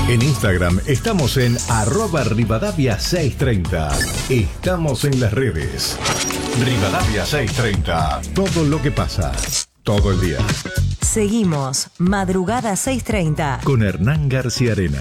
En Instagram estamos en @Rivadavia630. Estamos en las redes. Rivadavia 630. Todo lo que pasa. Todo el día. Seguimos Madrugada 630 con Hernán García Arena.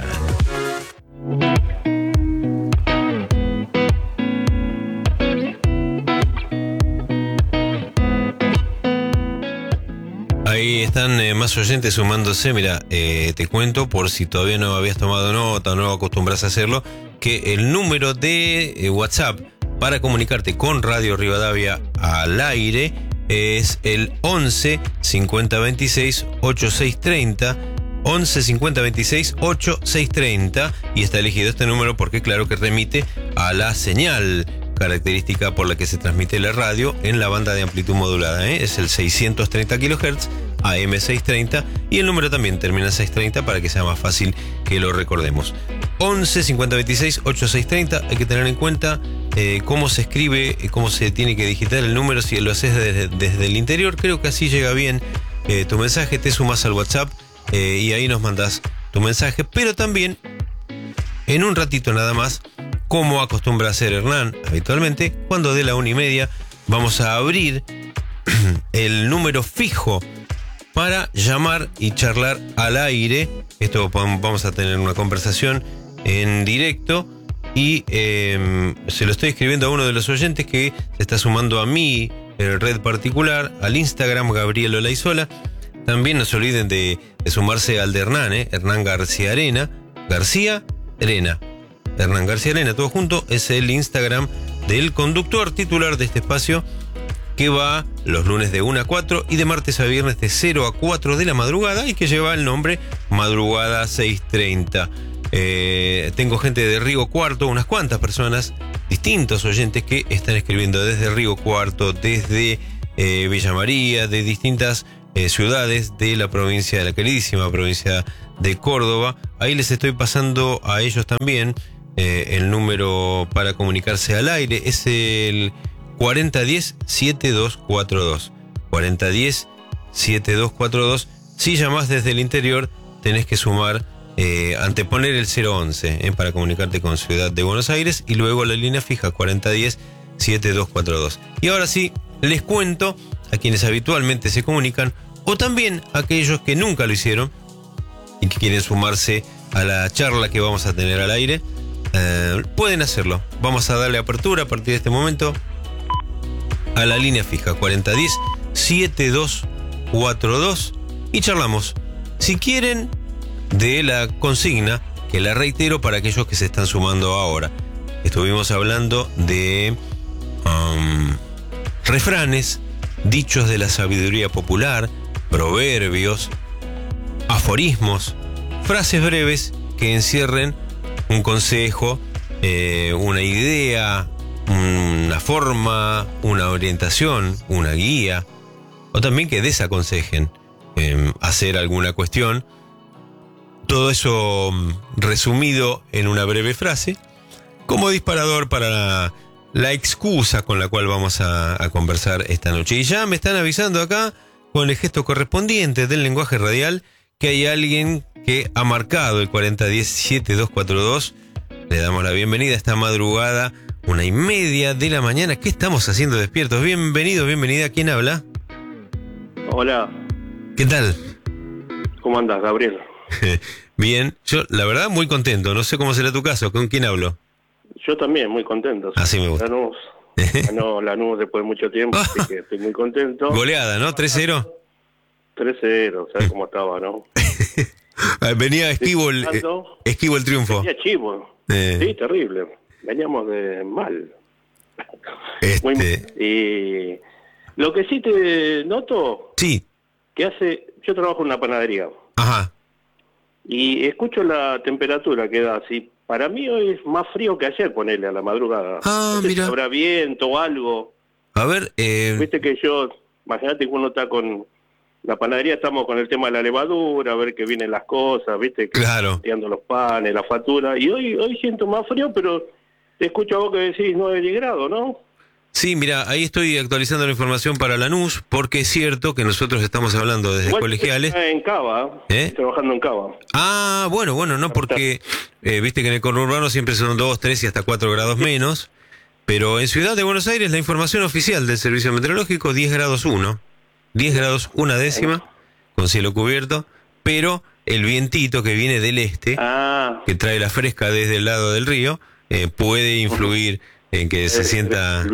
Ahí están más oyentes sumándose. Mira, te cuento por si todavía no habías tomado nota o no acostumbras a hacerlo, que el número de WhatsApp para comunicarte con Radio Rivadavia al aire es el 11 50 26 8630. 11 50 26 8630, y está elegido este número porque claro que remite a la señal característica por la que se transmite la radio en la banda de amplitud modulada, es el 630 kHz AM630, y el número también termina en 630 para que sea más fácil que lo recordemos. 11 50 26 8630. Hay que tener en cuenta cómo se escribe, cómo se tiene que digitar el número. Si lo haces desde el interior, creo que así llega bien tu mensaje. Te sumas al WhatsApp y ahí nos mandás tu mensaje, pero también en un ratito nada más, como acostumbra hacer Hernán habitualmente, cuando dé la 1:30 vamos a abrir el número fijo para llamar y charlar al aire. Esto vamos a tener una conversación en directo y se lo estoy escribiendo a uno de los oyentes que se está sumando a mi red particular, al Instagram Gabriel Olaizola. También no se olviden de sumarse al de Hernán, Hernán García Arena, Hernán García Arena, todo junto, es el Instagram del conductor titular de este espacio, que va los lunes de 1 a 4 y de martes a viernes de 0 a 4 de la madrugada, y que lleva el nombre Madrugada 630. Tengo gente de Río Cuarto, unas cuantas personas, distintos oyentes que están escribiendo desde Río Cuarto, desde Villa María, de distintas ciudades de la provincia, de la queridísima provincia de Córdoba. Ahí les estoy pasando a ellos también el número para comunicarse al aire. Es el 4010-7242. 4010-7242. Si llamás desde el interior, tenés que sumar, anteponer el 011 para comunicarte con Ciudad de Buenos Aires, y luego la línea fija 4010-7242. Y ahora sí, les cuento a quienes habitualmente se comunican, o también a aquellos que nunca lo hicieron y que quieren sumarse a la charla que vamos a tener al aire. Pueden hacerlo. Vamos a darle apertura a partir de este momento a la línea fija 4010-7242 y charlamos, si quieren, de la consigna, que la reitero para aquellos que se están sumando ahora. Estuvimos hablando de refranes, dichos de la sabiduría popular, proverbios, aforismos, frases breves que encierren un consejo, una idea, una forma, una orientación, una guía, o también que desaconsejen hacer alguna cuestión. Todo eso resumido en una breve frase, como disparador para la excusa con la cual vamos a conversar esta noche. Y ya me están avisando acá, con el gesto correspondiente del lenguaje radial, que hay alguien que ha marcado el 4010-7242. Le damos la bienvenida a esta madrugada, 1:30 de la mañana. ¿Qué estamos haciendo despiertos? Bienvenido, bienvenida. ¿Quién habla? Hola. ¿Qué tal? ¿Cómo andas, Gabriel? Bien, yo la verdad muy contento. No sé cómo será tu caso. ¿Con quién hablo? Yo también, muy contento. Así me gusta. Lanús. Ganó Lanús después de mucho tiempo, así que estoy muy contento. Goleada, ¿no? 3-0. 3-0, ¿sabes cómo estaba, no? Venía esquivo el triunfo. Venía chivo. Sí, terrible. Veníamos de mal. Y lo que sí te noto, sí, que yo trabajo en una panadería. Ajá. Y escucho la temperatura que da así. Para mí hoy es más frío que ayer, ponerle a la madrugada. Ah, no sé mira. si habrá viento o algo. A ver, Viste que imagínate que uno está con la panadería, estamos con el tema de la levadura, a ver que vienen las cosas, viste, claro, tirando los panes, la factura. Y hoy siento más frío, pero te escucho a vos que decís 9 grados, ¿no? Sí, mira, ahí estoy actualizando la información para Lanús, porque es cierto que nosotros estamos hablando desde Igual colegiales. está en Cava, trabajando en Cava. Ah, bueno, no, porque viste que en el conurbano siempre son 2, 3 y hasta 4 grados menos, pero en Ciudad de Buenos Aires la información oficial del Servicio Meteorológico, 10 grados 1, 10 grados 1/10, con cielo cubierto, pero el vientito que viene del este, que trae la fresca desde el lado del río, puede influir en que se sienta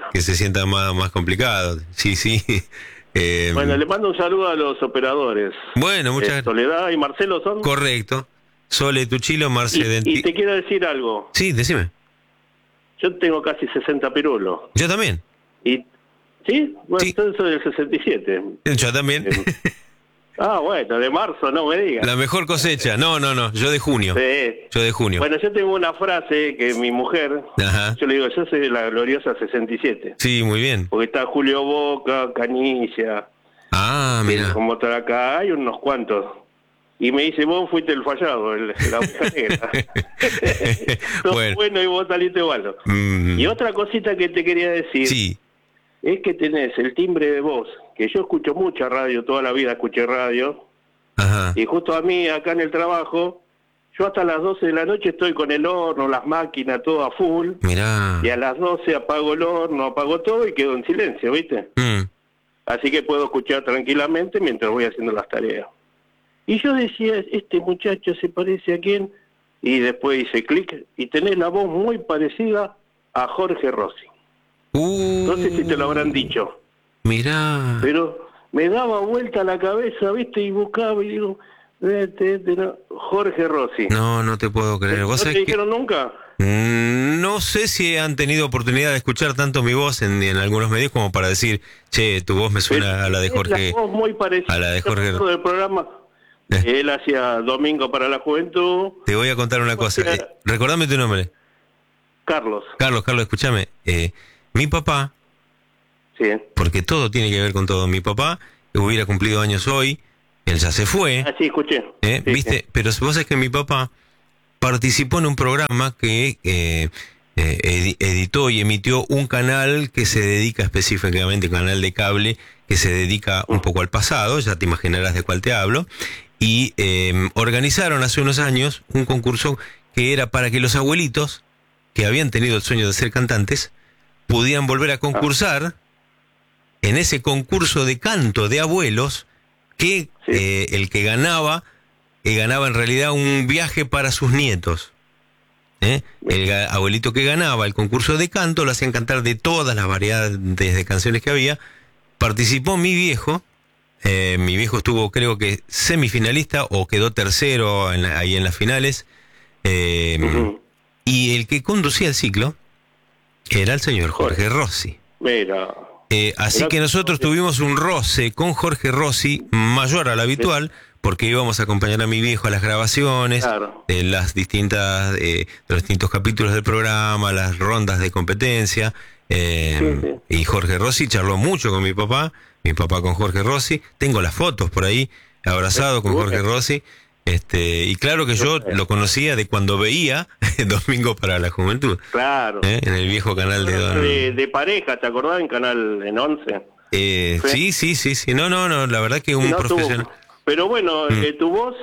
más complicado. Sí. Bueno, le mando un saludo a los operadores. Bueno, muchas gracias. Soledad y Marcelo son. Correcto. Sole Tuchilo, Marce y te quiero decir algo. Sí, decime. Yo tengo casi 60 pirulos. Yo también. ¿Sí? Bueno, sí. Entonces soy del 67. Yo también. Bueno, de marzo, no me digas. La mejor cosecha. No, yo de junio. Sí. Yo de junio. Bueno, yo tengo una frase que mi mujer, Ajá. yo le digo, yo soy de la gloriosa 67. Sí, muy bien. Porque está Julio Boca, Canicia. Ah, mira. Como estar acá, hay unos cuantos. Y me dice, vos fuiste el fallado, la oveja negra. Bueno, y vos saliste malo. Y otra cosita que te quería decir. Sí. Es que tenés el timbre de voz, que yo escucho mucha radio, toda la vida escuché radio. Ajá. Y justo a mí, acá en el trabajo, yo hasta las 12 de la noche estoy con el horno, las máquinas, todo a full. Mirá. Y a las 12 apago el horno, apago todo y quedo en silencio, ¿viste? Así que puedo escuchar tranquilamente mientras voy haciendo las tareas. Y yo decía, este muchacho se parece a quién, y después hice clic, y tenés la voz muy parecida a Jorge Rossi. No sé si te lo habrán dicho. Mirá. Pero me daba vuelta la cabeza, ¿viste? Y buscaba y digo, no. Jorge Rossi. No te puedo creer. ¿Vos ¿No te dijeron nunca? No sé si han tenido oportunidad de escuchar tanto mi voz en algunos medios como para decir, che, tu voz me suena a la de Jorge. La voz muy parecida a la de Jorge. Del programa. Él hacía Domingo para la Juventud. Te voy a contar una cosa. Recordame tu nombre. Carlos, escúchame. Mi papá, sí, porque todo tiene que ver con todo. Mi papá hubiera cumplido años hoy, él ya se fue. Sí, escuché. Sí, ¿viste? sí. Pero vos sabés que mi papá participó en un programa que editó y emitió un canal que se dedica específicamente, un canal de cable que se dedica un poco al pasado, ya te imaginarás de cuál te hablo, y organizaron hace unos años un concurso que era para que los abuelitos que habían tenido el sueño de ser cantantes pudieran volver a concursar en ese concurso de canto de abuelos que el que ganaba en realidad un viaje para sus nietos. El abuelito que ganaba el concurso de canto lo hacían cantar de todas las variedades de canciones que había. Participó mi viejo estuvo creo que semifinalista o quedó tercero ahí en las finales. Y el que conducía el ciclo era el señor Jorge Rossi. Mira. Así que nosotros tuvimos un roce con Jorge Rossi mayor al habitual, porque íbamos a acompañar a mi viejo a las grabaciones, de los distintos capítulos del programa, las rondas de competencia. Y Jorge Rossi charló mucho con mi papá con Jorge Rossi. Tengo las fotos por ahí, abrazado con Jorge Rossi. Y claro que yo lo conocía de cuando veía Domingo para la Juventud. Claro. En el viejo canal de pareja, ¿te acordás? En canal en 11. Sí. No, la verdad que un profesional. Pero bueno, tu voz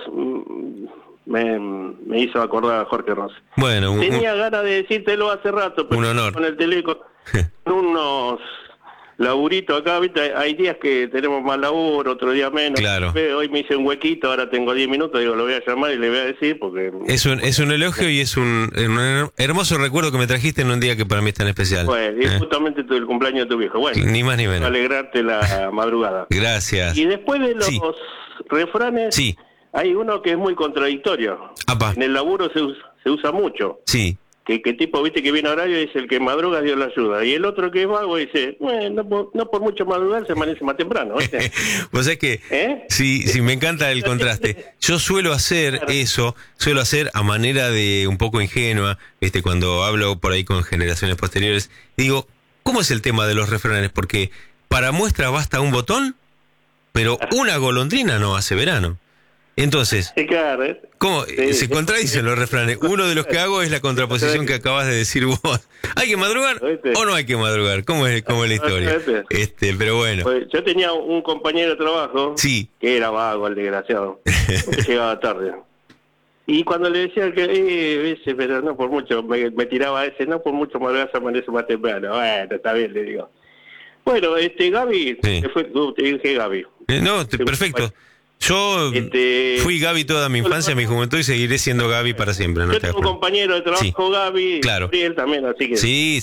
me hizo acordar a Jorge Rossi. Bueno, tenía ganas de decírtelo hace rato, pero un honor. Con el teléfono, unos laburitos acá, ¿viste? Hay días que tenemos más laburo, otro día menos. Claro. Hoy me hice un huequito, ahora tengo 10 minutos, digo, lo voy a llamar y le voy a decir porque... Es un elogio y es un hermoso recuerdo que me trajiste en un día que para mí es tan especial. Bueno, y justamente el cumpleaños de tu viejo. Bueno, ni más ni menos. Alegrarte la madrugada. Gracias. Y después de los refranes, hay uno que es muy contradictorio. Apa. En el laburo se usa mucho. Sí. Que tipo, viste, que viene a horario y dice, el que madruga Dios lo ayuda. Y el otro que es vago dice, bueno, no por mucho madrugar se amanece más temprano, ¿viste? Pues es que, sí, me encanta el contraste. Yo suelo hacer eso, a manera de un poco ingenua, viste, cuando hablo por ahí con generaciones posteriores, digo, ¿cómo es el tema de los refranes? Porque para muestra basta un botón, pero una golondrina no hace verano. Entonces, claro, ¿cómo? Sí. Se contradicen los refranes. Uno de los que hago es la contraposición que acabas de decir vos. ¿Hay que madrugar o no hay que madrugar? ¿Cómo es la historia? Pero bueno. Pues yo tenía un compañero de trabajo Sí. que era vago, el desgraciado, que llegaba tarde. Y cuando le decía que, ese, pero no por mucho, me tiraba ese, no por mucho madrugar, se amanece más temprano. Bueno, está bien, le digo. Bueno, Gaby, Sí. te dije Gaby. No, perfecto. Yo fui Gaby toda mi infancia, mi juventud y seguiré siendo Gaby para siempre. ¿No? Yo tengo un compañero de trabajo, Sí. Gaby, Claro. Gabriel también, así que... Sí.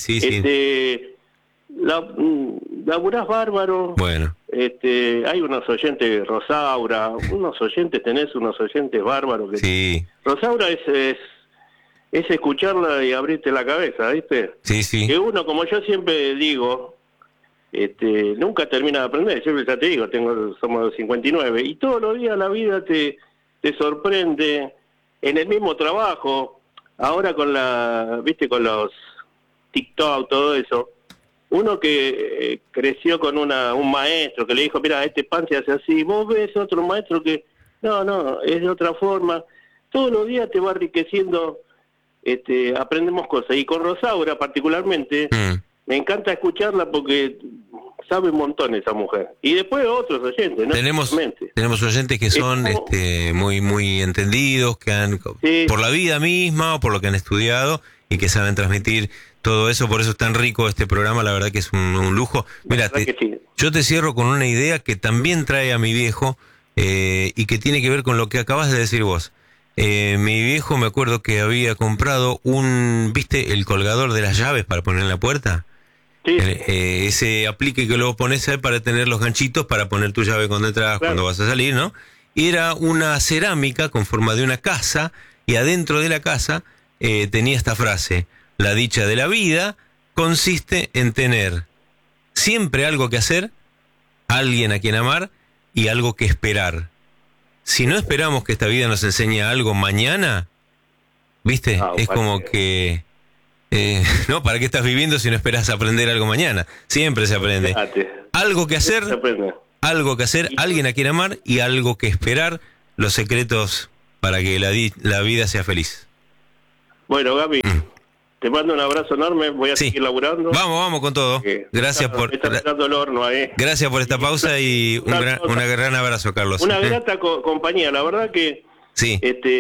Laburás bárbaro. Bueno. Hay unos oyentes, Rosaura, unos oyentes bárbaros. Que Sí. Rosaura es escucharla y abrirte la cabeza, ¿viste? Sí. Que uno, como yo siempre digo, nunca termina de aprender. Yo ya te digo, somos 59 y todos los días la vida te sorprende en el mismo trabajo. Ahora con con los TikTok, todo eso. Uno que creció con un maestro que le dijo, mira, este pan se hace así. Vos ves otro maestro que, no, es de otra forma. Todos los días te va enriqueciendo, aprendemos cosas. Y con Rosaura particularmente, me encanta escucharla porque sabe un montón esa mujer. Y después otros oyentes, ¿no? Tenemos oyentes que son muy, muy entendidos, que han, por la vida misma o por lo que han estudiado y que saben transmitir todo eso. Por eso es tan rico este programa, la verdad que es un lujo. Mira, yo te cierro con una idea que también trae a mi viejo y que tiene que ver con lo que acabas de decir vos. Mi viejo, me acuerdo que había comprado ¿viste el colgador de las llaves para poner en la puerta? Sí. Ese aplique que luego pones ahí para tener los ganchitos para poner tu llave cuando entras, cuando vas a salir, ¿no? Y era una cerámica con forma de una casa y adentro de la casa tenía esta frase: la dicha de la vida consiste en tener siempre algo que hacer, alguien a quien amar y algo que esperar. Si no esperamos que esta vida nos enseñe algo mañana, ¿viste? Es como que... no, ¿para qué estás viviendo si no esperas aprender algo mañana? Siempre se aprende. Algo que hacer, alguien a quien amar y algo que esperar, los secretos para que la vida sea feliz. Bueno, Gaby, te mando un abrazo enorme, voy a seguir laburando. Vamos con todo. Gracias por el horno ahí. Gracias por esta pausa y un gran abrazo, Carlos. Una grata compañía, la verdad que... Sí.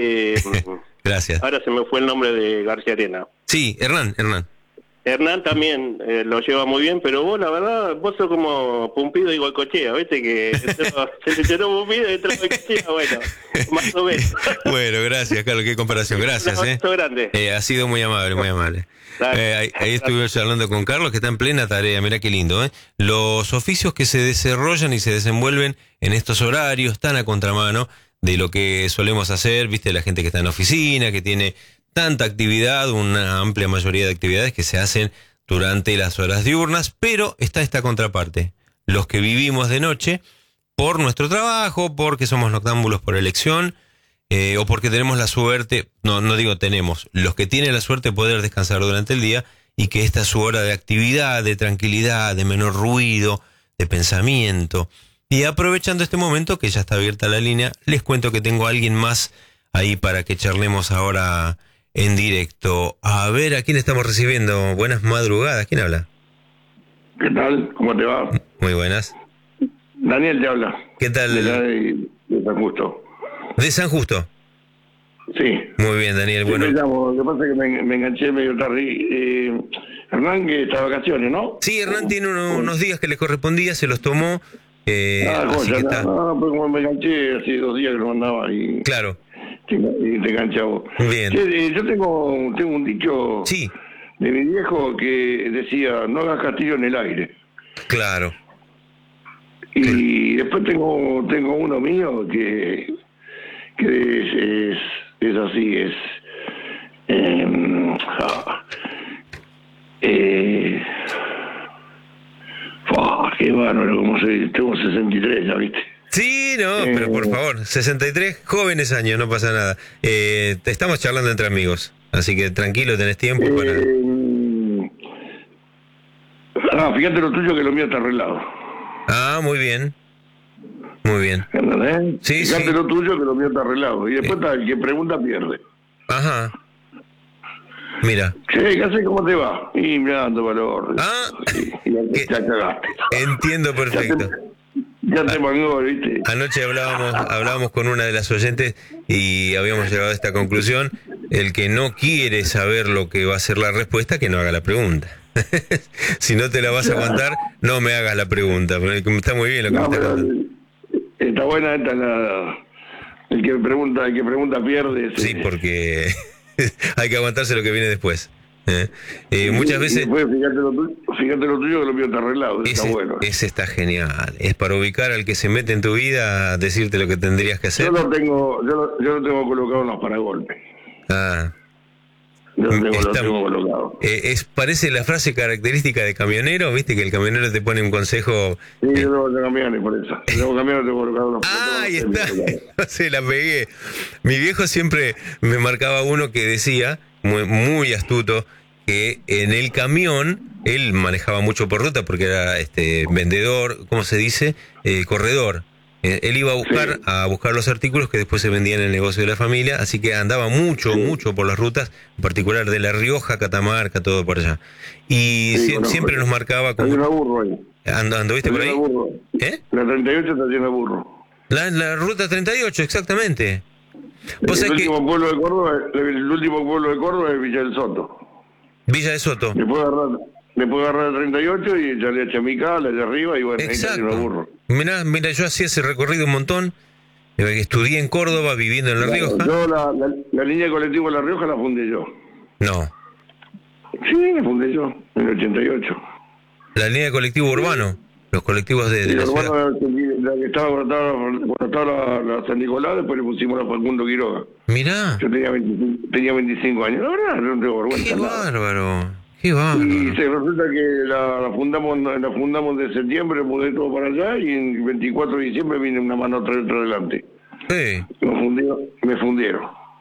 Gracias. Ahora se me fue el nombre de García Arena. Sí, Hernán. Hernán también lo lleva muy bien, pero vos, la verdad, vos sos como Pumpido y Goicoechea, ¿viste? Que se te tiró Pumpido y entró Goicoechea, bueno, más o menos. Bueno, gracias, Carlos, qué comparación, gracias. Un abrazo grande. Ha sido muy amable, muy amable. Ahí estuve charlando con Carlos, que está en plena tarea, mirá qué lindo, los oficios que se desarrollan y se desenvuelven en estos horarios tan a contramano de lo que solemos hacer, ¿viste? La gente que está en oficina, que tiene tanta actividad, una amplia mayoría de actividades que se hacen durante las horas diurnas, pero está esta contraparte, los que vivimos de noche por nuestro trabajo, porque somos noctámbulos por elección, o porque tenemos la suerte, no digo tenemos, los que tienen la suerte de poder descansar durante el día y que esta es su hora de actividad, de tranquilidad, de menor ruido, de pensamiento. Y aprovechando este momento que ya está abierta la línea, les cuento que tengo a alguien más ahí para que charlemos ahora en directo. A ver, ¿a quién estamos recibiendo? Buenas madrugadas. ¿Quién habla? ¿Qué tal? ¿Cómo te va? Muy buenas. Daniel te habla. ¿Qué tal? De San Justo. ¿De San Justo? Sí. Muy bien, Daniel. Sí, bueno. Lo que pasa es que me enganché medio tarde. Hernán, que está de vacaciones, ¿no? Sí, Hernán tiene unos días que le correspondía, se los tomó. Así que está... No, pues como me enganché hace 2 días que lo mandaba y... Claro. Y te enganché a vos. Bien. Yo tengo un dicho de mi viejo que decía, no hagas castillo en el aire. Claro. Y después tengo uno mío que es así, es... qué bárbaro, como tengo 63, ya viste. Sí, no, pero por favor, 63 jóvenes años, no pasa nada. Te estamos charlando entre amigos, así que tranquilo, tenés tiempo para... fíjate lo tuyo que lo mío está arreglado. Muy bien. Muy bien. ¿Entendés? Sí, fíjate sí. lo tuyo, que lo mío está arreglado. Y después está el que pregunta pierde. Ajá. Mira. Che, ¿qué haces? ¿Cómo te va? Y mirando valor. Ah. Y ya cagaste. Entiendo perfecto. Ya te mangó, ¿viste? Anoche hablábamos con una de las oyentes y habíamos llegado a esta conclusión: el que no quiere saber lo que va a ser la respuesta, que no haga la pregunta. Si no te la vas a aguantar, no me hagas la pregunta. Está muy bien lo que me estás contando. Está buena el que pregunta pierde. Sí, porque hay que aguantarse lo que viene después. Muchas veces. Después, fíjate lo tuyo, que lo mío está arreglado. Está bueno. Ese está genial. Es para ubicar al que se mete en tu vida a decirte lo que tendrías que hacer. Yo lo tengo colocado en los paragolpes. Ah. Lo tengo colocado. Parece la frase característica de camionero, ¿viste? Que el camionero te pone un consejo. Sí, yo tengo camiones por eso. Tengo camiones, tengo colocado en los ahí está. No sé, la pegué. Mi viejo siempre me marcaba uno que decía, muy astuto, que en el camión él manejaba mucho por ruta porque era vendedor, ¿cómo se dice? Corredor. Él iba a buscar los artículos que después se vendían en el negocio de la familia, así que andaba mucho por las rutas, en particular de La Rioja, Catamarca, todo por allá. Y siempre nos marcaba como... Hay una burro ahí. ¿Anduviste por ahí? Burro. La 38 está llena de burro. La ruta 38, exactamente. El último pueblo de Córdoba es Villa del Soto. Villa de Soto. Después agarrar el 38 y echarle a Chamical, allá arriba, y bueno, exacto. Ahí está burro. Mirá, yo hacía ese recorrido un montón. Estudié en Córdoba, viviendo en La Rioja. Yo la línea de colectivo de La Rioja la fundé yo. No. Sí, la fundé yo, en el 88. ¿La línea de colectivo urbano? Los colectivos de la ciudad. La que estaba cuando estaba la San Nicolás, después le pusimos la Facundo Quiroga. Mirá. Yo tenía 25 años. La verdad, no tengo vergüenza. Qué bárbaro. Qué bárbaro. Y se resulta que la fundamos de septiembre, mudé todo para allá, y en 24 de diciembre vine una mano otra adelante. Sí. Me fundieron.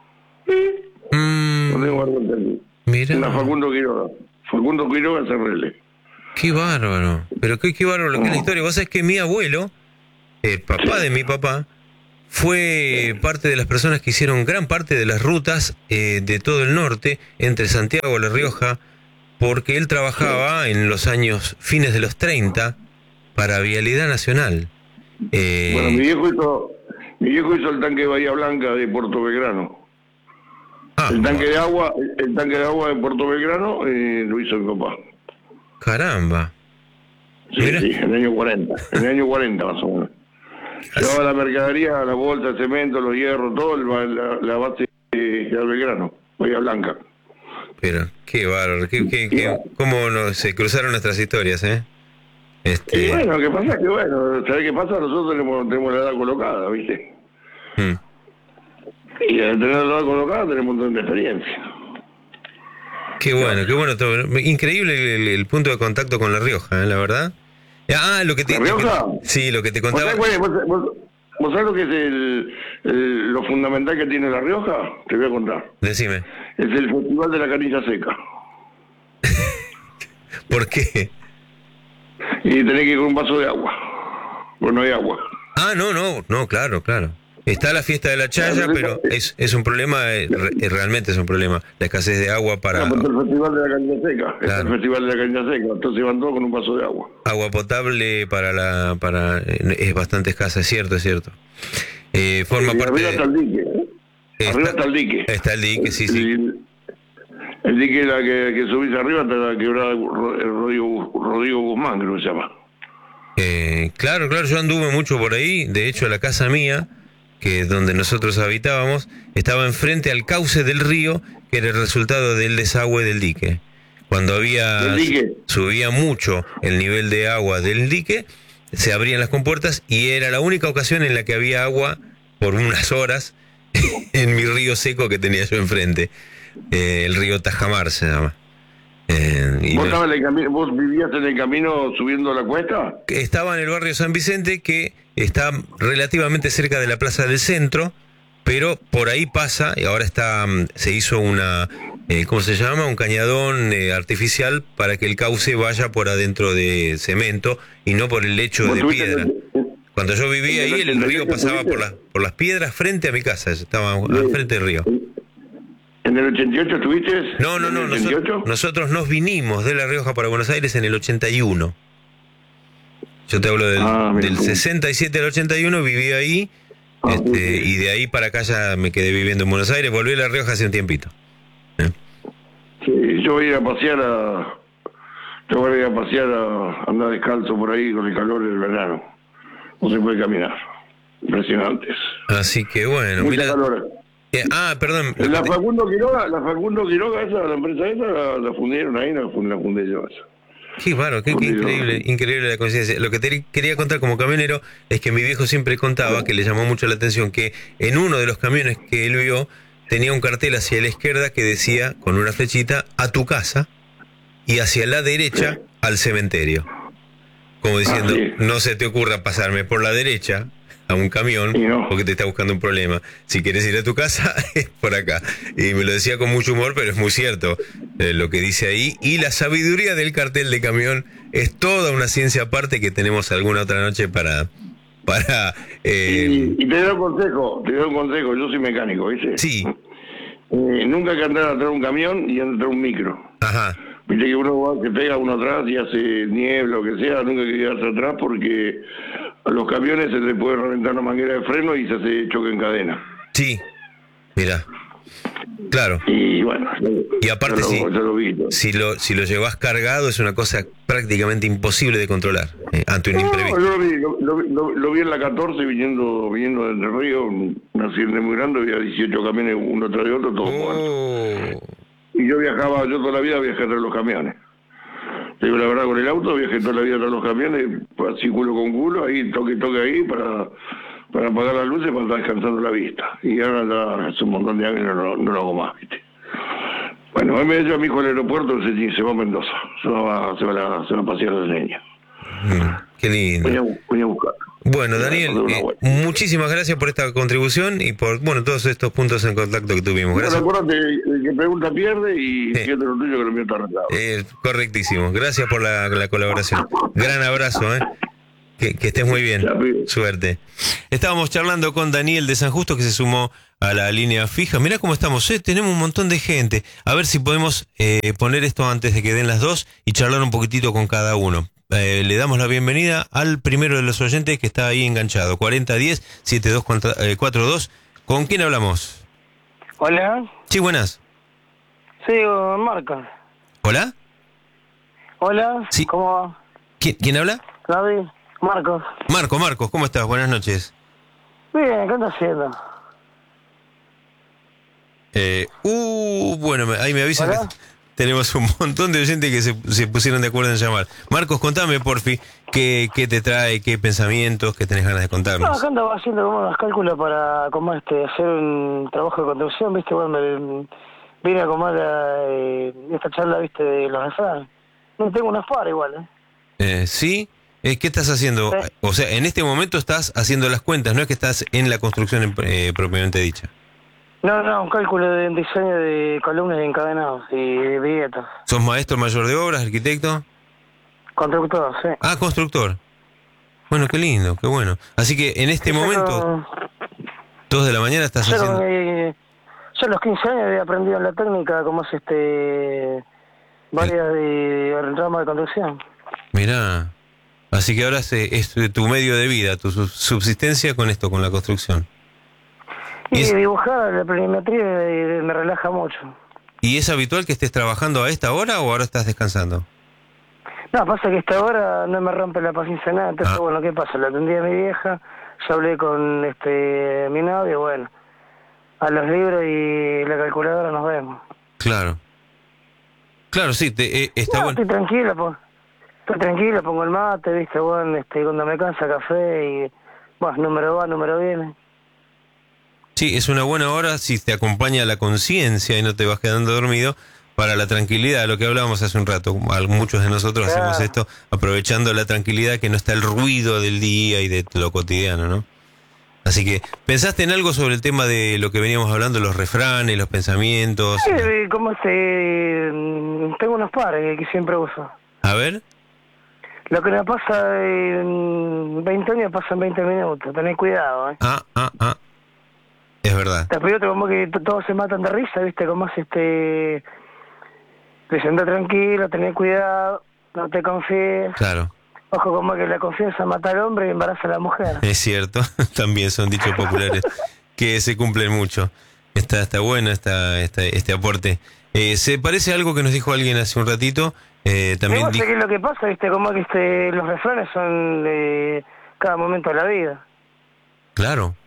No tengo vergüenza. Mirá. Una Facundo Quiroga Cerrele. Qué bárbaro. Pero qué bárbaro lo que es la historia. Vos sabés que mi abuelo, el papá de mi papá, fue parte de las personas que hicieron gran parte de las rutas de todo el norte, entre Santiago y La Rioja, porque él trabajaba en los años fines de los 30 para Vialidad Nacional. Bueno, mi viejo hizo el tanque de Bahía Blanca de Puerto Belgrano. El tanque de agua de Puerto Belgrano lo hizo mi papá. Caramba. Sí, en el año 40. En el año 40 más o menos. Llevaba la mercadería, la bolsa, el cemento, los hierros, todo, la base de Belgrano, Bahía Blanca. Pero qué bárbaro, cómo se cruzaron nuestras historias, ¿eh? Y bueno, ¿qué pasa? Que bueno, ¿sabés qué pasa? Nosotros tenemos la edad colocada, ¿viste? Y al tener la edad colocada tenemos un montón de experiencia. Qué bueno todo. Increíble el punto de contacto con La Rioja, la verdad. Lo que te... ¿La Rioja? Sí, lo que te contaba. ¿Vos sabés lo que es lo fundamental que tiene La Rioja? Te voy a contar. Decime. Es el Festival de la Canilla Seca. ¿Por qué? Y tenés que ir con un vaso de agua. Pues no hay agua. No, claro. Está la fiesta de la chaya, pero es un problema, realmente es un problema, la escasez de agua para... el Festival de la Canilla Seca, claro. El Festival de la Canilla Seca, entonces van todos con un vaso de agua. Agua potable es bastante escasa, es cierto. Forma parte arriba está el dique, arriba está el dique. Está el dique, sí. El dique que subís arriba está la quebrada Rodrigo Guzmán, creo que se llama. Claro, yo anduve mucho por ahí, de hecho la casa mía, que donde nosotros habitábamos, estaba enfrente al cauce del río, que era el resultado del desagüe del dique. Cuando subía mucho el nivel de agua del dique, se abrían las compuertas y era la única ocasión en la que había agua por unas horas en mi río seco que tenía yo enfrente. El río Tajamar se llama. ¿Vos vivías en el camino subiendo la cuesta? Estaba en el barrio San Vicente, que está relativamente cerca de la Plaza del Centro, pero por ahí pasa, y ahora se hizo ¿cómo se llama? Un cañadón artificial para que el cauce vaya por adentro de cemento y no por el lecho de piedra. Cuando yo vivía ahí, el río pasaba por las piedras frente a mi casa, estaba al frente del río. ¿En el 88 estuviste? No, nosotros nos vinimos de La Rioja para Buenos Aires en el 81. Yo te hablo del 67 al 81, viví ahí, y de ahí para acá ya me quedé viviendo en Buenos Aires, volví a La Rioja hace un tiempito. Sí, yo voy a ir a pasear a andar descalzo por ahí con el calor del verano. No se puede caminar. Impresionantes. Así que bueno, mucha calor. Perdón. La Facundo Quiroga, la empresa esa, la fundieron ahí, la fundé yo esa. Qué bárbaro, qué increíble la coincidencia. Lo que te quería contar como camionero es que mi viejo siempre contaba, que le llamó mucho la atención, que en uno de los camiones que él vio tenía un cartel hacia la izquierda que decía, con una flechita, a tu casa, y hacia la derecha, al cementerio. Como diciendo, no se te ocurra pasarme por la derecha a un camión porque te está buscando un problema. Si quieres ir a tu casa, es por acá. Y me lo decía con mucho humor, pero es muy cierto lo que dice ahí. Y la sabiduría del cartel de camión es toda una ciencia aparte que tenemos alguna otra noche para y te doy un consejo, yo soy mecánico, ¿viste? Sí. Nunca hay que andar atrás de un camión y andar un micro. Ajá. Viste que uno va, que pega uno atrás y hace niebla o que sea, nunca hay que quedarse atrás porque a los camiones se les puede reventar una manguera de freno y se hace choque en cadena. Sí, mira. Claro. Y bueno, y aparte si lo llevas cargado es una cosa prácticamente imposible de controlar ante un imprevisto. Yo lo vi en la 14 viniendo desde el río, un accidente muy grande, había 18 camiones uno tras de otro, todos muertos. Y yo toda la vida viajé tras los camiones. Te digo la verdad, con el auto viajé toda la vida tras los camiones, así culo con culo, ahí toque ahí para apagar las luces, para estar descansando la vista. Y ahora hace un montón de años no lo hago más, ¿viste? Bueno, hoy me lleva a mi hijo al aeropuerto, se va a Mendoza, se va a pasear de leña. Qué lindo. Voy a buscar. Bueno, Daniel, muchísimas gracias por esta contribución y por todos estos puntos en contacto que tuvimos. Gracias. Bueno, acuérdate, el que pregunta pierde y pierde lo tuyo, que lo mío está arreglado. Correctísimo. Gracias por la colaboración. Gran abrazo, Que estés muy bien. Suerte. Estábamos charlando con Daniel de San Justo, que se sumó a la línea fija. Mirá cómo estamos, tenemos un montón de gente. A ver si podemos poner esto antes de que den las 2 y charlar un poquitito con cada uno. Le damos la bienvenida al primero de los oyentes que está ahí enganchado, 4010-7242. ¿Con quién hablamos? Hola. Sí, buenas. Sí, Marcos. ¿Hola? Hola, sí. ¿Cómo va? ¿Quién habla? David, Marcos. Marcos, ¿cómo estás? Buenas noches. Bien, ¿qué estás haciendo? Bueno, ahí me avisan que tenemos un montón de oyentes que se pusieron de acuerdo en llamar. Marcos, contame, porfi, ¿qué te trae, qué pensamientos, qué tenés ganas de contarnos? No, acá andaba haciendo como unos cálculos para hacer un trabajo de conducción, ¿viste? Bueno, me vine a comer esta charla, ¿viste? De los refranes. No tengo unas par igual, ¿Sí? ¿Qué estás haciendo? Sí. O sea, en este momento estás haciendo las cuentas, no es que estás en la construcción propiamente dicha. No, un cálculo de diseño de columnas de encadenados y billetas. ¿Sos maestro mayor de obras, arquitecto? Constructor, sí. Ah, constructor. Bueno, qué lindo, qué bueno. Así que en este momento, 2 de la mañana estás haciendo... Yo a los 15 años había aprendido la técnica como es varias de rama de construcción. Mirá, así que ahora es tu medio de vida, tu subsistencia con esto, con la construcción. Y dibujar la planimetría me relaja mucho. ¿Y es habitual que estés trabajando a esta hora o ahora estás descansando? No, pasa que esta hora no me rompe la paciencia nada. Entonces, bueno, ¿qué pasa? La atendí a mi vieja, yo hablé con mi novio, bueno, a los libros y la calculadora nos vemos. Claro, sí, está bueno. Estoy tranquilo, pongo el mate, viste, bueno, cuando me cansa café y, bueno, número va, número viene. Sí, es una buena hora si te acompaña la conciencia y no te vas quedando dormido para la tranquilidad, lo que hablábamos hace un rato. Muchos de nosotros hacemos esto aprovechando la tranquilidad, que no está el ruido del día y de lo cotidiano, ¿no? Así que, ¿pensaste en algo sobre el tema de lo que veníamos hablando, los refranes, los pensamientos? Sí, tengo unos pares que siempre uso. A ver. Lo que nos pasa en 20 años pasa en 20 minutos. Tenés cuidado, Es verdad. Después otro, como que todos se matan de risa, ¿viste? Como es te sientas tranquilo, tenés cuidado, no te confíes. Claro. Ojo, como que la confianza mata al hombre y embaraza a la mujer. Es cierto, también son dichos populares que se cumplen mucho. Está bueno este aporte. Se parece a algo que nos dijo alguien hace un ratito. También ¿Qué es lo que pasa, viste? Como que los refranes son de cada momento de la vida. Claro.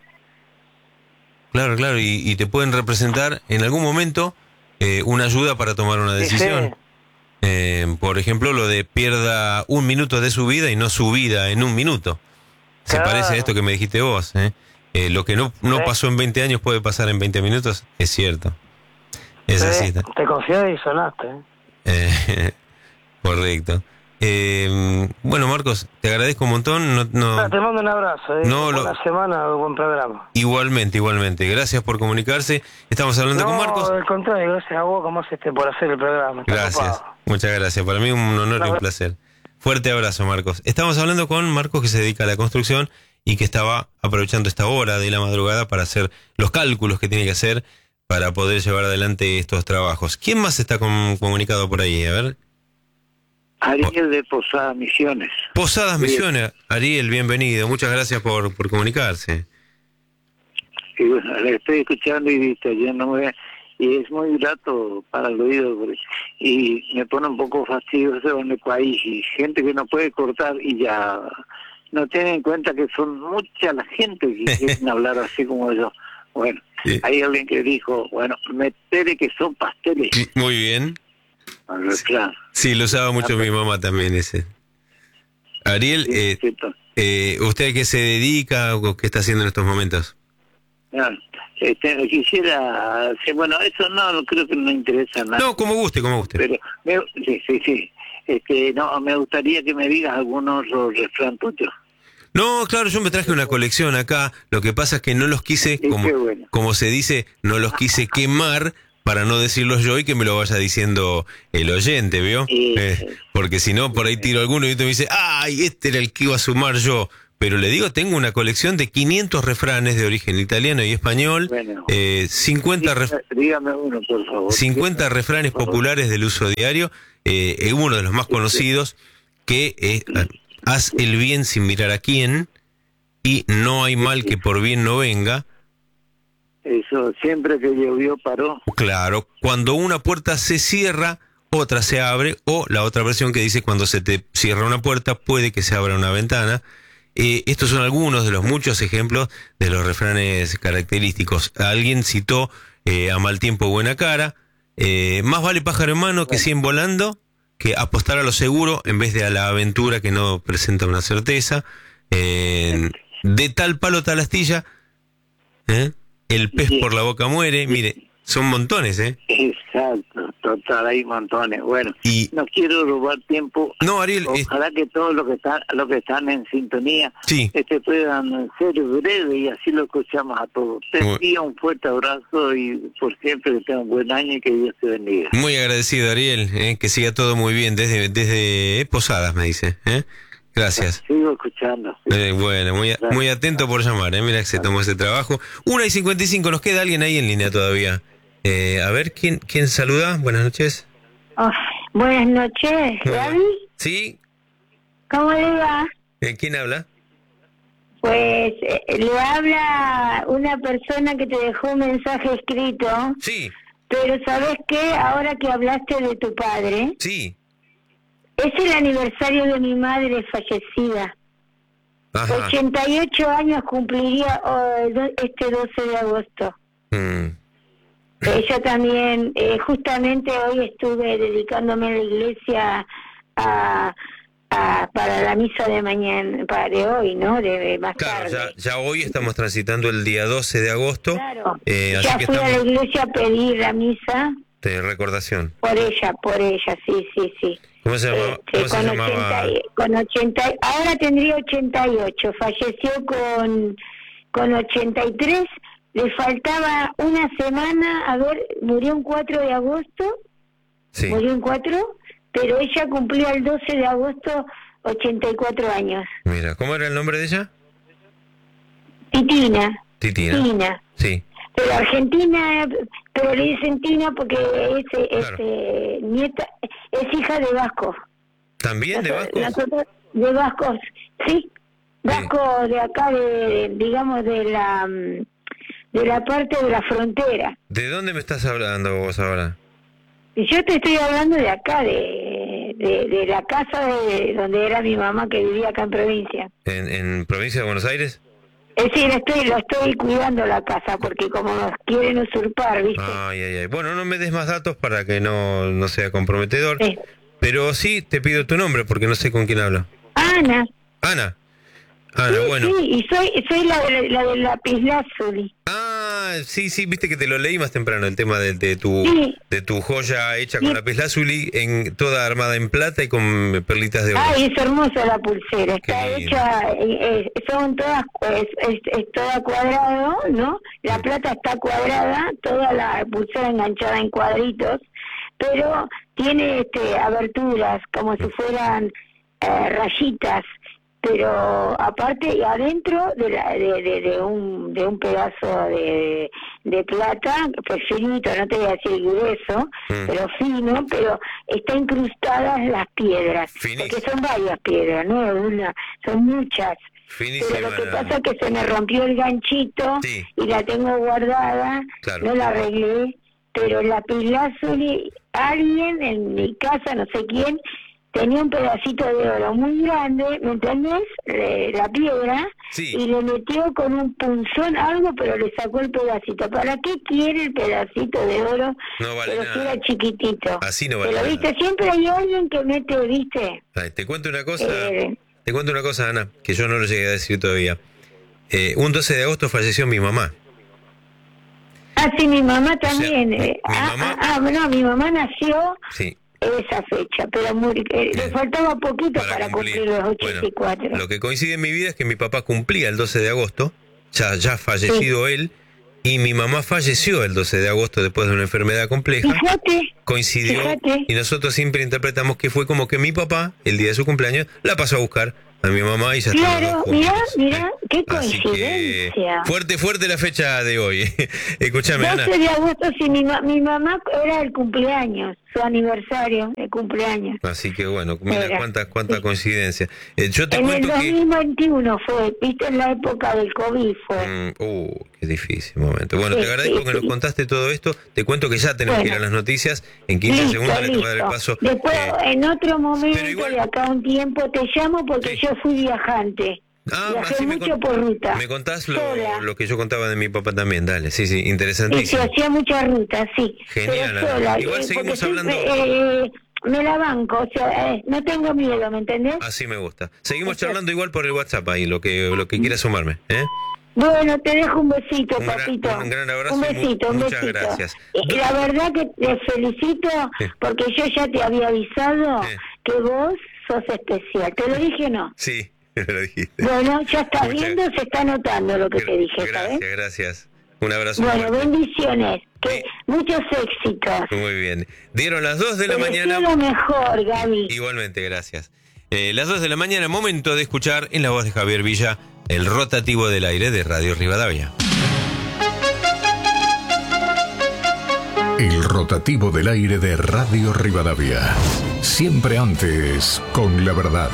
Y te pueden representar en algún momento una ayuda para tomar una decisión. Sí. Por ejemplo, lo de pierda 1 minuto de su vida y no su vida en 1 minuto. Se parece a esto que me dijiste vos. Lo que no pasó en 20 años puede pasar en 20 minutos, es cierto. Es así. Te confié y sonaste. Correcto. Bueno, Marcos, te agradezco un montón. Te mando un abrazo. Buena semana, buen programa. Igualmente. Gracias por comunicarse. Estamos hablando con Marcos. No, al contrario, gracias a vos por hacer el programa. Gracias. Muchas gracias. Para mí un honor y un placer. Fuerte abrazo, Marcos. Estamos hablando con Marcos, que se dedica a la construcción y que estaba aprovechando esta hora de la madrugada para hacer los cálculos que tiene que hacer para poder llevar adelante estos trabajos. ¿Quién más está comunicado por ahí? A ver. Ariel de Posadas Misiones. Posadas Misiones. Ariel, bienvenido. Muchas gracias por comunicarse. Y bueno, le estoy escuchando y y es muy grato para el oído, y me pone un poco fastidioso en el país, y gente que no puede cortar y ya no tienen en cuenta que son mucha la gente que quieren hablar así como yo. Bueno, sí. Hay alguien que dijo, metele que son pasteles. Muy bien. Claro. Sí, lo usaba mucho mi mamá también ese. Ariel, ¿usted a qué se dedica o qué está haciendo en estos momentos? Quisiera, eso no creo que no interesa nada. No, como guste. Pero sí. Me gustaría que me digas algunos refrán tuyos. No, claro, yo me traje una colección acá. Lo que pasa es que no los quise, como se dice, no los quise quemar para no decirlos yo y que me lo vaya diciendo el oyente, ¿vio? Porque si no, por ahí tiro alguno y usted me dice, ¡ay, este era el que iba a sumar yo! Pero le digo, tengo una colección de 500 refranes de origen italiano y español, 50 dígame uno, por favor. 50 refranes populares del uso diario, uno de los más conocidos, que es, haz el bien sin mirar a quién, y no hay mal que por bien no venga. Eso, siempre que llovió paró. Claro, cuando una puerta se cierra, otra se abre, o la otra versión que dice, cuando se te cierra una puerta, puede que se abra una ventana. Estos son algunos de los muchos ejemplos de los refranes característicos. Alguien citó a mal tiempo buena cara, más vale pájaro en mano que 100 volando, que apostar a lo seguro en vez de a la aventura que no presenta una certeza, de tal palo tal astilla, el pez por la boca muere. Mire, son montones, Exacto, total, hay montones. Bueno, y no quiero robar tiempo. No, Ariel, ojalá que todos los que están en sintonía puedan ser breves y así lo escuchamos a todos. Te envío un fuerte abrazo y por siempre que tengan un buen año y que Dios te bendiga. Muy agradecido, Ariel, que siga todo muy bien desde Posadas, me dice. Gracias. Sigo escuchando. Bueno, muy atento por llamar. Mira que se tomó ese trabajo. 1:55, nos queda alguien ahí en línea todavía. A ver, ¿quién saluda? Buenas noches. Buenas noches, ¿Gaby? Sí. ¿Cómo le va? ¿Quién habla? Pues le habla una persona que te dejó un mensaje escrito. Sí. Pero ¿sabes qué? Ahora que hablaste de tu padre. Sí. Es el aniversario de mi madre fallecida. Ajá. 88 años cumpliría este 12 de agosto. Yo también, justamente hoy estuve dedicándome a la iglesia para la misa de mañana, de hoy, ¿no? De más tarde. Ya hoy estamos transitando el día 12 de agosto. Claro, ya fui a la iglesia a pedir la misa. De recordación. Por ella, sí. ¿Cómo se llamaba? Ahora tendría 88, falleció con 83, le faltaba una semana, murió un 4 de agosto, murió un 4, pero ella cumplía el 12 de agosto 84 años. Mira, ¿cómo era el nombre de ella? Titina. Titina. Sí. Pero Argentina, pero le dicen Tina porque es nieta, es hija de vascos. ¿También de vascos? De vascos, sí. Vascos de acá, digamos, de la parte de la frontera. ¿De dónde me estás hablando vos ahora? Yo te estoy hablando de acá, de la casa de donde era mi mamá, que vivía acá en provincia. ¿En provincia de Buenos Aires? Sí, lo estoy cuidando la casa, porque como nos quieren usurpar, ¿viste? Ay. Bueno, no me des más datos para que no sea comprometedor, pero sí te pido tu nombre, porque no sé con quién hablo. Ana. Ana, bueno. Sí, y soy la de lapislázuli. Sí, viste que te lo leí más temprano, el tema de tu joya hecha con lapislázuli, toda armada en plata y con perlitas de oro. Es hermosa la pulsera, está hecha, son todas, es toda cuadrado, ¿no? La plata está cuadrada, toda la pulsera enganchada en cuadritos, pero tiene aberturas como si fueran rayitas, pero aparte y adentro de un pedazo de plata, pues finito, no te voy a decir grueso, pero fino, pero está incrustadas las piedras, porque son varias piedras, no una, son muchas. Finísima, pero lo que pasa es que se me rompió el ganchito y la tengo guardada, no la arreglé, pero la lapislázuli, alguien en mi casa, no sé quién, tenía un pedacito de oro muy grande, ¿me entendés? La piedra, y le metió con un punzón algo, pero le sacó el pedacito. ¿Para qué quiere el pedacito de oro? No vale pero nada. Si era chiquitito. Así no vale pero, ¿viste? nada. Siempre hay alguien que mete, ¿viste? Te cuento una cosa, Ana, que yo no lo llegué a decir todavía. Un 12 de agosto falleció mi mamá. Sí, mi mamá también. O sea, mi mamá nació... Sí. Esa fecha, pero le faltaba poquito para cumplir los 84. Bueno, lo que coincide en mi vida es que mi papá cumplía el 12 de agosto, ya fallecido él, y mi mamá falleció el 12 de agosto después de una enfermedad compleja. Coincidió, y nosotros siempre interpretamos que fue como que mi papá, el día de su cumpleaños, la pasó a buscar a mi mamá y ya Claro, mirá, qué coincidencia. Fuerte la fecha de hoy. Escuchame, 12 Ana. de agosto, sí, mi mamá era el cumpleaños, su aniversario de cumpleaños. Así que bueno, mira cuánta coincidencia. Yo te cuento que... En el 2021 fue, viste, en la época del COVID fue. Qué difícil momento. Bueno, te agradezco que nos contaste todo esto. Te cuento que ya tenemos que ir a las noticias. En 15 segundos le te voy a dar el paso. Después, en otro momento, de acá a un tiempo, te llamo porque yo fui viajante. Viajé mucho por ruta. Me contás lo que yo contaba de mi papá también, dale. Sí, interesantísimo. Sí, hacía muchas rutas, sí. Genial, pero sola, igual seguimos hablando. Me la banco, o sea, no tengo miedo, ¿me entendés? Así me gusta. Seguimos charlando igual por el WhatsApp ahí, lo que quieras sumarme, ¿eh? Bueno, te dejo un besito, papito. Un gran abrazo. Muchas gracias. Y la verdad que te felicito porque yo ya te había avisado que vos sos especial. ¿Te lo dije o no? Sí, me lo dijiste. Bueno, ya estás viendo, se está notando lo que te dije, ¿sabes? Gracias. Un abrazo. Bueno, bendiciones. Muchos éxitos. Muy bien. Dieron las 2 de la mañana. Te deseo lo mejor, Gaby. Igualmente, gracias. Las 2 de la mañana, momento de escuchar en la voz de Javier Villa el rotativo del aire de Radio Rivadavia. El rotativo del aire de Radio Rivadavia. Siempre antes con la verdad.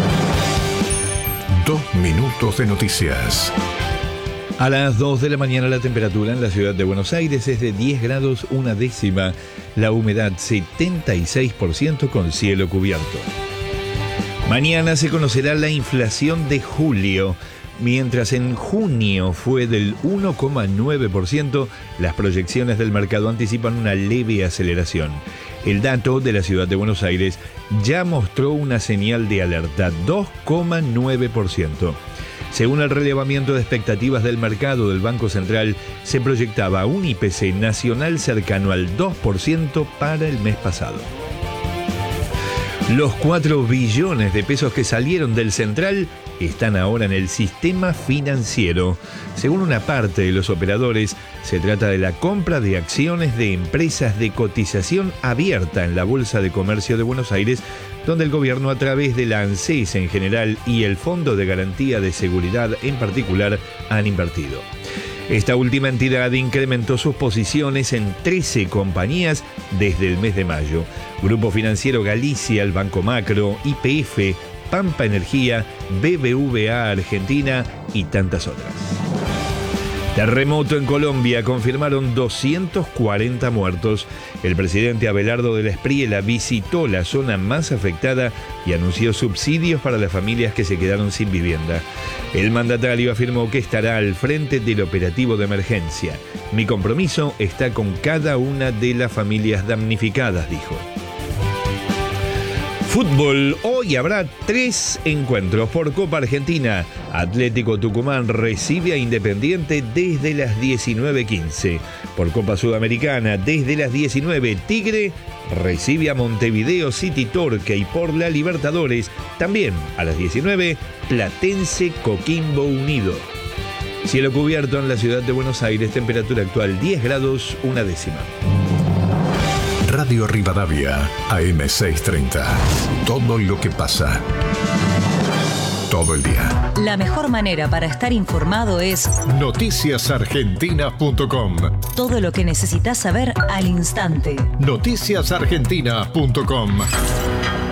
2 minutos de noticias. A las 2 de la mañana la temperatura en la ciudad de Buenos Aires es de 10 grados 1 décima. La humedad 76% con cielo cubierto. Mañana se conocerá la inflación de julio. Mientras en junio fue del 1,9%, las proyecciones del mercado anticipan una leve aceleración. El dato de la ciudad de Buenos Aires ya mostró una señal de alerta, 2,9%. Según el relevamiento de expectativas del mercado del Banco Central, se proyectaba un IPC nacional cercano al 2% para el mes pasado. Los 4 billones de pesos que salieron del central están ahora en el sistema financiero. Según una parte de los operadores, se trata de la compra de acciones de empresas de cotización abierta en la Bolsa de Comercio de Buenos Aires, donde el gobierno, a través de la ANSES en general y el Fondo de Garantía de Seguridad en particular, han invertido. Esta última entidad incrementó sus posiciones en 13 compañías desde el mes de mayo. Grupo Financiero Galicia, el Banco Macro, YPF, Pampa Energía, BBVA Argentina y tantas otras. Terremoto en Colombia, confirmaron 240 muertos. El presidente Abelardo de la Espriella visitó la zona más afectada y anunció subsidios para las familias que se quedaron sin vivienda. El mandatario afirmó que estará al frente del operativo de emergencia. Mi compromiso está con cada una de las familias damnificadas, dijo. Fútbol, hoy habrá 3 encuentros por Copa Argentina. Atlético Tucumán recibe a Independiente desde las 19:15. Por Copa Sudamericana, desde las 19, Tigre recibe a Montevideo City Torque, y por la Libertadores, también a las 19, Platense Coquimbo Unido. Cielo cubierto en la ciudad de Buenos Aires, temperatura actual 10 grados, 1 décima. Radio Rivadavia, AM630. Todo lo que pasa. Todo el día. La mejor manera para estar informado es noticiasargentina.com. todo lo que necesitas saber al instante. Noticiasargentina.com.